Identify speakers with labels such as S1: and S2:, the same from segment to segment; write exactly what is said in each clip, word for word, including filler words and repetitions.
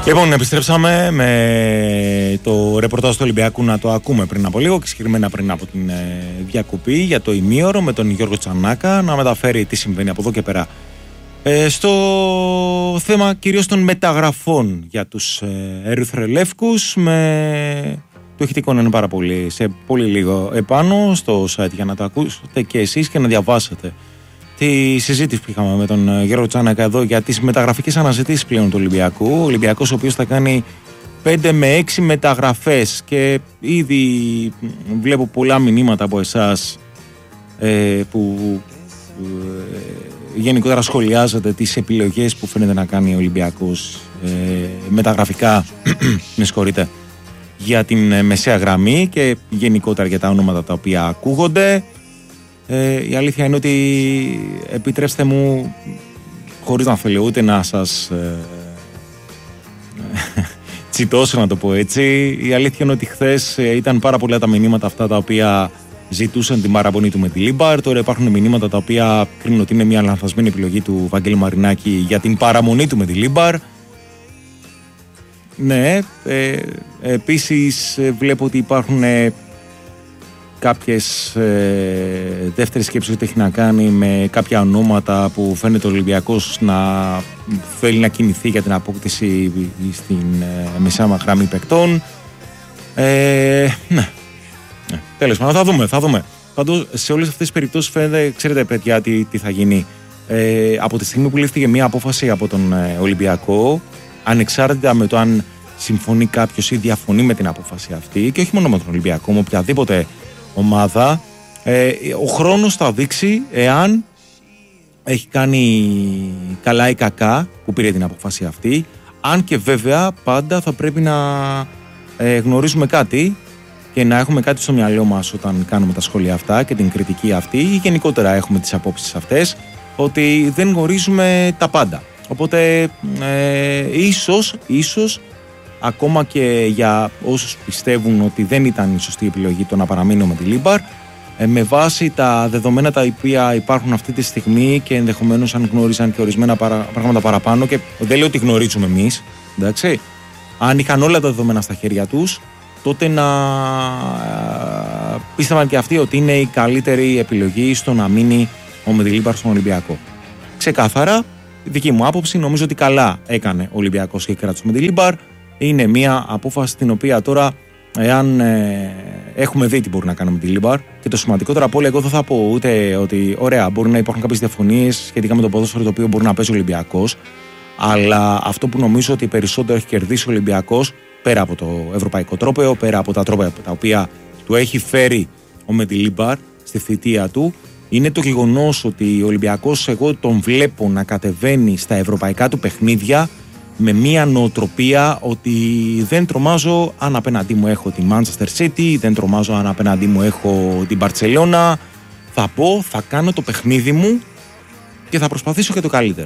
S1: Λοιπόν, επιστρέψαμε με το ρεπορτάζ του Ολυμπιακού να το ακούμε πριν από λίγο και συγκεκριμένα πριν από την ε, διακοπή για το ημίωρο με τον Γιώργο Τσανάκα να μεταφέρει τι συμβαίνει από εδώ και πέρα ε, στο θέμα κυρίως των μεταγραφών για τους ε, ερυθρολεύκους, με το ηχητικό να είναι πάρα πολύ σε πολύ λίγο επάνω στο site για να το ακούσετε και εσείς και να διαβάσετε τη συζήτηση που είχαμε με τον Γιώργο Τσάνακα εδώ για τις μεταγραφικές αναζητήσεις πλέον του Ολυμπιακού. Ο Ολυμπιακός ο οποίος θα κάνει πέντε με έξι μεταγραφές και ήδη βλέπω πολλά μηνύματα από εσάς ε, που ε, γενικότερα σχολιάζετε τις επιλογές που φαίνεται να κάνει ο Ολυμπιακός ε, μεταγραφικά με συγχωρείτε, για την μεσαία γραμμή και γενικότερα για τα ονόματα τα οποία ακούγονται. Ε, η αλήθεια είναι ότι επιτρέψτε μου, χωρίς να θέλω ούτε να σας ε, τσιτώσω να το πω έτσι, η αλήθεια είναι ότι χθες ήταν πάρα πολλά τα μηνύματα αυτά τα οποία ζητούσαν την παραμονή του με τη Λίμπαρ. Τώρα υπάρχουν μηνύματα τα οποία κρίνουν ότι είναι μια λανθασμένη επιλογή του Βαγγέλη Μαρινάκη για την παραμονή του με τη Λίμπαρ. Ναι, ε, επίσης βλέπω ότι υπάρχουν ε, κάποιες ε, δεύτερες σκέψεις ότι έχει να κάνει με κάποια ονόματα που φαίνεται ο Ολυμπιακός να θέλει να κινηθεί για την απόκτηση στην ε, μεσαία γραμμή παικτών. Ε, ναι, ναι, τέλος πάντων θα δούμε, θα δούμε. Πάντως σε όλες αυτές τις περιπτώσεις φαίνεται, ξέρετε παιδιά τι, τι θα γίνει. Ε, από τη στιγμή που λήφθηκε μια απόφαση από τον ε, Ολυμπιακό, ανεξάρτητα με το αν συμφωνεί κάποιος ή διαφωνεί με την απόφαση αυτή, και όχι μόνο με τον Ολυμπιακό, με οποιαδήποτε ομάδα, ε, ο χρόνος θα δείξει εάν έχει κάνει καλά ή κακά που πήρε την απόφαση αυτή, αν και βέβαια πάντα θα πρέπει να ε, γνωρίζουμε κάτι και να έχουμε κάτι στο μυαλό μας όταν κάνουμε τα σχόλια αυτά και την κριτική αυτή, ή γενικότερα έχουμε τις απόψεις αυτές ότι δεν γνωρίζουμε τα πάντα. Οπότε ε, ίσως, ίσως ακόμα και για όσους πιστεύουν ότι δεν ήταν η σωστή επιλογή το να παραμείνω με τη Λίμπαρ, ε, με βάση τα δεδομένα τα οποία υπάρχουν αυτή τη στιγμή και ενδεχομένως αν γνώριζαν και ορισμένα παρα, πράγματα παραπάνω, και δεν λέω ότι γνωρίζουμε εμείς, εντάξει, αν είχαν όλα τα δεδομένα στα χέρια τους, τότε να ε, πίστευαν και αυτοί ότι είναι η καλύτερη επιλογή στο να μείνει ο Μεντιλίμπαρ στον Ολυμπιακό. Ξεκάθαρα, δική μου άποψη, νομίζω ότι καλά έκανε ο Ολυμπιακός και κράτησε με τη Λίμπαρ. Είναι μια απόφαση την οποία τώρα, εάν ε, έχουμε δει τι μπορεί να κάνουμε με τη Λίμπαρ, και το σημαντικότερο από όλα, εγώ δεν θα πω ούτε ότι ωραία, μπορεί να υπάρχουν κάποιες διαφωνίες σχετικά με το ποδόσφαιρο το οποίο μπορεί να παίζει ο Ολυμπιακός, αλλά αυτό που νομίζω ότι περισσότερο έχει κερδίσει ο Ολυμπιακός, πέρα από το ευρωπαϊκό τρόπαιο, πέρα από τα τρόπαια τα οποία του έχει φέρει ο Μεντιλίμπαρ στη θητεία του, είναι το γεγονός ότι ο Ολυμπιακός, εγώ τον βλέπω να κατεβαίνει στα ευρωπαϊκά του παιχνίδια με μια νοοτροπία ότι δεν τρομάζω αν απέναντί μου έχω τη Manchester City, δεν τρομάζω αν απέναντί μου έχω την Barcelona. Θα πω, θα κάνω το παιχνίδι μου και θα προσπαθήσω και το καλύτερο.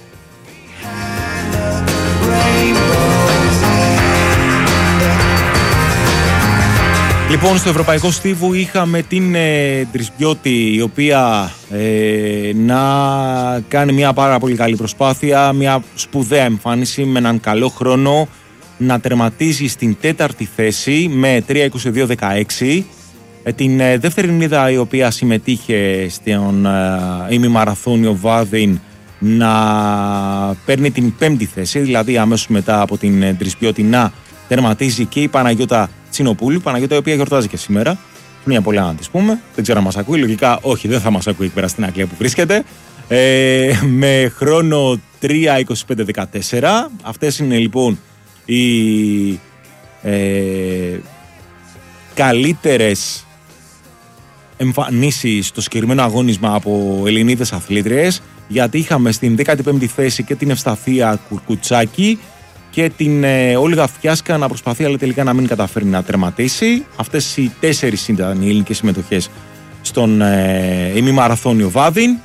S1: Λοιπόν, στο Ευρωπαϊκό Στίβου είχαμε την ε, Τρισμπιώτη, η οποία ε, να κάνει μια πάρα πολύ καλή προσπάθεια, μια σπουδαία εμφάνιση με έναν καλό χρόνο, να τερματίζει στην τέταρτη θέση με τρία είκοσι δύο δεκαέξι. Ε, την ε, δεύτερη νίδα η οποία συμμετείχε στον ε, ημιμαραθώνιο Βάδιν να παίρνει την πέμπτη θέση, δηλαδή αμέσως μετά από την ε, Τρισμπιώτη να τερματίζει και η Παναγιώτα Τσινοπούλου, Παναγιώτα η οποία γιορτάζει και σήμερα. Μια πολλά να της πούμε. Δεν ξέρω αν μας ακούει. Λογικά όχι, δεν θα μας ακούει εκεί πέρα στην Αγγλία που βρίσκεται. Ε, με χρόνο τρία είκοσι πέντε δεκατέσσερα. Αυτές είναι λοιπόν οι ε, καλύτερες εμφανίσεις στο συγκεκριμένο αγώνισμα από Ελληνίδες αθλήτριες, γιατί είχαμε στην δέκατη πέμπτη θέση και την Ευσταθία Κουρκουτσάκη και την ε, Όλγα Φιάσκα να προσπαθεί, αλλά τελικά να μην καταφέρει να τερματίσει. Αυτές οι τέσσερις ήταν οι ελληνικές συμμετοχές στον ε, ημιμαραθώνιο Βάδιν.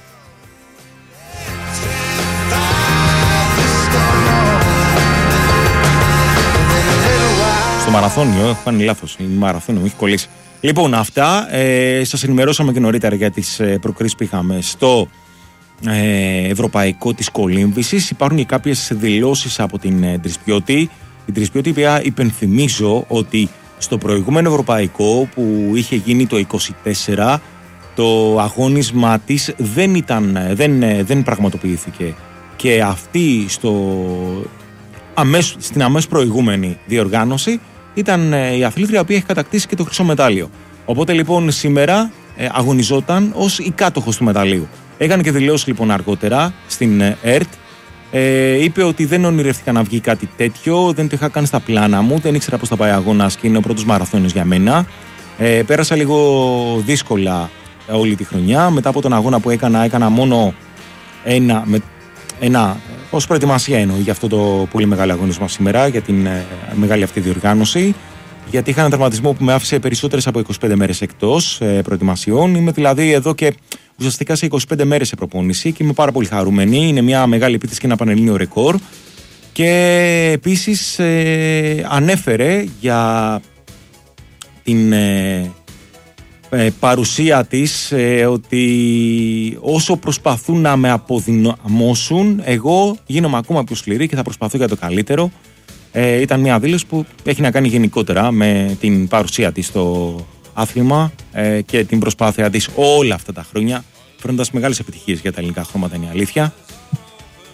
S1: Στο μαραθώνιο, έχω κάνει λάθος, η μαραθώνιο μου έχει κολλήσει. Λοιπόν, αυτά, ε, σας ενημερώσαμε και νωρίτερα για τις ε, προκρίσεις που είχαμε στο ε, ευρωπαϊκό της κολύμβησης. Υπάρχουν και κάποιες δηλώσεις από την ε, Τρισπιώτη. Η Τρισπιώτη, η οποία υπενθυμίζω ότι στο προηγούμενο ευρωπαϊκό που είχε γίνει το είκοσι τέσσερα, το αγώνισμα της δεν, ήταν, δεν, δεν πραγματοποιήθηκε. Και αυτή στο, αμέσως, στην αμέσως προηγούμενη διοργάνωση ήταν η αθλήτρια η οποία έχει κατακτήσει και το χρυσό μετάλλιο. Οπότε λοιπόν σήμερα ε, αγωνιζόταν ως η κάτοχος του μεταλλίου. Έκανε και δηλώσει λοιπόν αργότερα στην ΕΡΤ. Ε, είπε ότι δεν ονειρεύτηκα να βγει κάτι τέτοιο, δεν το είχα κάνει στα πλάνα μου, δεν ήξερα πώς θα πάει αγώνας και είναι ο πρώτος μαραθώνιος για μένα. Ε, πέρασα λίγο δύσκολα όλη τη χρονιά. Μετά από τον αγώνα που έκανα, έκανα μόνο ένα, με, ένα ως προετοιμασία εννοώ για αυτό το πολύ μεγάλο αγωνισμό σήμερα, για την ε, μεγάλη αυτή διοργάνωση. Γιατί είχα ένα τραυματισμό που με άφησε περισσότερες από είκοσι πέντε μέρες εκτός ε, προετοιμασιών. Είμαι δηλαδή εδώ και ουσιαστικά σε είκοσι πέντε μέρες σε προπόνηση και είμαι πάρα πολύ χαρούμενη. Είναι μια μεγάλη επίθεση και ένα πανελλήνιο ρεκόρ. Και επίσης ε, ανέφερε για την ε, ε, παρουσία της ε, ότι όσο προσπαθούν να με αποδυναμώσουν, εγώ γίνομαι ακόμα πιο σκληρή και θα προσπαθώ για το καλύτερο. Ε, ήταν μια δήλωση που έχει να κάνει γενικότερα με την παρουσία της στο άθλημα ε, και την προσπάθεια της όλα αυτά τα χρόνια, φέρνοντας μεγάλες επιτυχίες για τα ελληνικά χρώματα, είναι η αλήθεια.